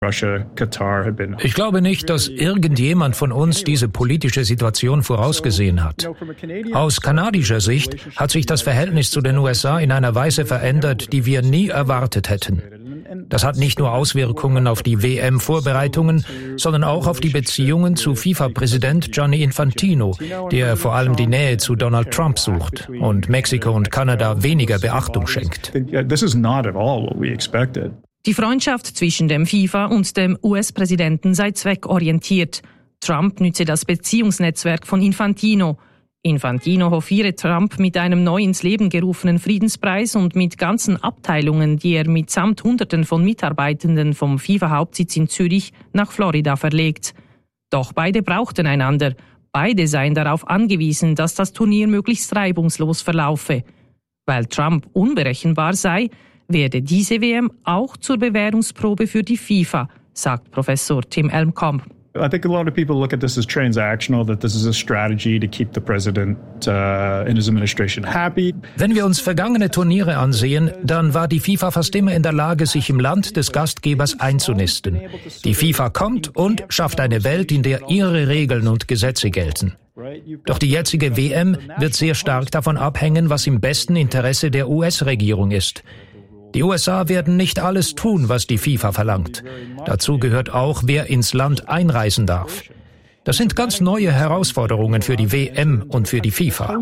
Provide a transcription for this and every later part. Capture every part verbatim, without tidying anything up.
Ich glaube nicht, dass irgendjemand von uns diese politische Situation vorausgesehen hat. Aus kanadischer Sicht hat sich das Verhältnis zu den U S A in einer Weise verändert, die wir nie erwartet hätten. Das hat nicht nur Auswirkungen auf die W M-Vorbereitungen, sondern auch auf die Beziehungen zu FIFA-Präsident Gianni Infantino, der vor allem die Nähe zu Donald Trump sucht und Mexiko und Kanada weniger Beachtung schenkt. Die Freundschaft zwischen dem FIFA und dem U S-Präsidenten sei zweckorientiert. Trump nütze das Beziehungsnetzwerk von Infantino. Infantino hofiere Trump mit einem neu ins Leben gerufenen Friedenspreis und mit ganzen Abteilungen, die er mitsamt Hunderten von Mitarbeitenden vom FIFA-Hauptsitz in Zürich nach Florida verlegt. Doch beide brauchten einander. Beide seien darauf angewiesen, dass das Turnier möglichst reibungslos verlaufe. Weil Trump unberechenbar sei, werde diese W M auch zur Bewährungsprobe für die FIFA, sagt Professor Tim Elmcomb. I think a lot of people look at this as transactional, that this is a strategy to keep the president uh, and his administration happy. Wenn wir uns vergangene Turniere ansehen, dann war die FIFA fast immer in der Lage, sich im Land des Gastgebers einzunisten. Die FIFA kommt und schafft eine Welt, in der ihre Regeln und Gesetze gelten. Doch die jetzige W M wird sehr stark davon abhängen, was im besten Interesse der U S-Regierung ist. Die U S A werden nicht alles tun, was die FIFA verlangt. Dazu gehört auch, wer ins Land einreisen darf. Das sind ganz neue Herausforderungen für die W M und für die FIFA.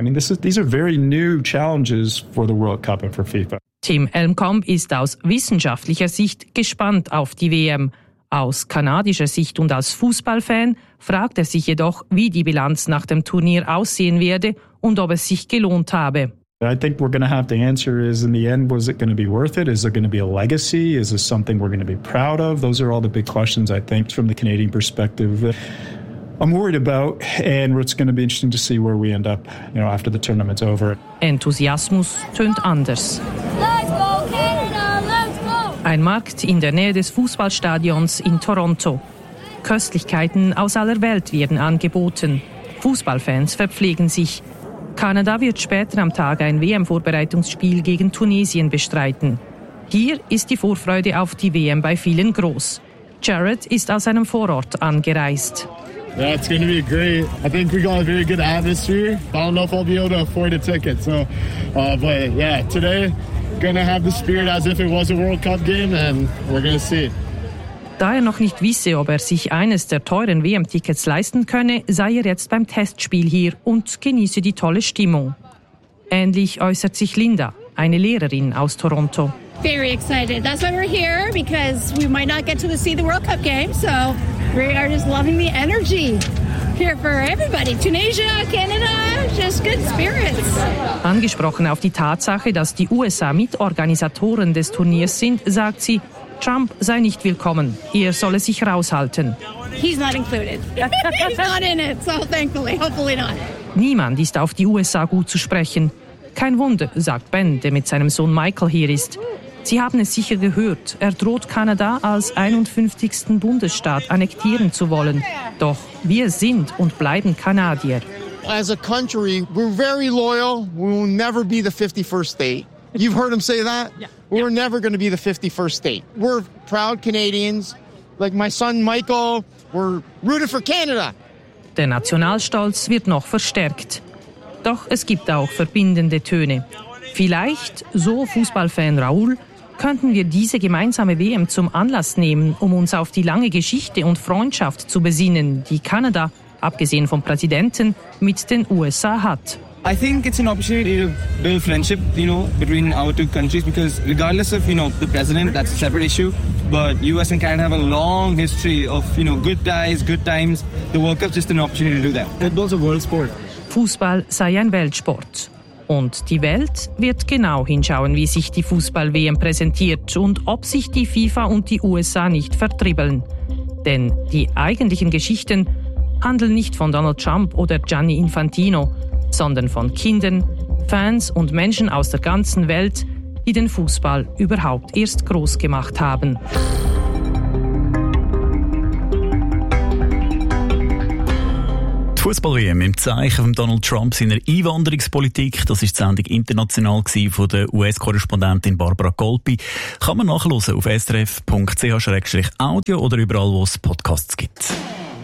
Tim Elmcomb ist aus wissenschaftlicher Sicht gespannt auf die W M. Aus kanadischer Sicht und als Fußballfan fragt er sich jedoch, wie die Bilanz nach dem Turnier aussehen werde und ob es sich gelohnt habe. I think we're going to have to answer is, in the end, was it going to be worth it? Is there going to be a legacy? Is this something we're going to be proud of? Those are all the big questions, I think, from the Canadian perspective. I'm worried about, and it's going to be interesting to see where we end up, you know, after the tournament's over. Enthusiasmus tönt anders. Let's go Canada, let's go! Ein Markt in der Nähe des Fußballstadions in Toronto. Köstlichkeiten aus aller Welt werden angeboten. Fußballfans verpflegen sich. Kanada wird später am Tag ein W M-Vorbereitungsspiel gegen Tunesien bestreiten. Hier ist die Vorfreude auf die W M bei vielen groß. Jared ist aus einem Vorort angereist. Yeah, it's going to be great. I think we got a very good atmosphere. I don't know if I'll be able to afford a ticket. So, uh, but yeah, today going to have the spirit as if it was a World Cup game, and we're going to see. Da er noch nicht wisse, ob er sich eines der teuren W M-Tickets leisten könne, sei er jetzt beim Testspiel hier und genieße die tolle Stimmung. Ähnlich äußert sich Linda, eine Lehrerin aus Toronto. Very excited. That's why we're here, because we might not get to see the World Cup game, so we are just loving the energy here for everybody. Tunisia, Canada, just good spirits. Angesprochen auf die Tatsache, dass die U S A Mitorganisatoren des Turniers sind, sagt sie, Trump sei nicht willkommen. Er solle sich raushalten. He's not included. He's not in it, so thankfully, hopefully not. Niemand ist auf die U S A gut zu sprechen. Kein Wunder, sagt Ben, der mit seinem Sohn Michael hier ist. Sie haben es sicher gehört. Er droht Kanada als einundfünfzigsten Bundesstaat annektieren zu wollen. Doch wir sind und bleiben Kanadier. As a country, we're very loyal. We will never be the fifty-first state. You've heard him say that? Yeah. We're never going to be the fifty-first state. We're proud Canadians. Like my son Michael, we're rooted for Canada. Der Nationalstolz wird noch verstärkt. Doch es gibt auch verbindende Töne. Vielleicht, so Fußballfan Raoul, könnten wir diese gemeinsame W M zum Anlass nehmen, um uns auf die lange Geschichte und Freundschaft zu besinnen, die Kanada, abgesehen vom Präsidenten, mit den U S A hat. I think it's an opportunity to build friendship, you know, between our two countries, because regardless of, you know, the president, that's a separate issue, but U S and Canada have a long history of, you know, good ties, good times. The World Cup is just an opportunity to do that. Football's a world sport. Fußball sei ein Weltsport. Und die Welt wird genau hinschauen, wie sich die Fußball-W M präsentiert und ob sich die FIFA und die U S A nicht vertribbeln. Denn die eigentlichen Geschichten handeln nicht von Donald Trump oder Gianni Infantino, sondern von Kindern, Fans und Menschen aus der ganzen Welt, die den Fußball überhaupt erst groß gemacht haben. Fußball-W M im Zeichen von Donald Trump seiner Einwanderungspolitik. Das war die Sendung international von der U S-Korrespondentin Barbara Golpi. Kann man nachhören auf s r f punkt c h slash audio oder überall, wo es Podcasts gibt.